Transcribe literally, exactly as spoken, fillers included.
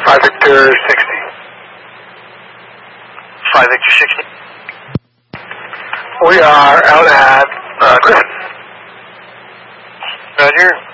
five Victor sixty. five Victor sixty. We are out at uh, Griffin. Roger.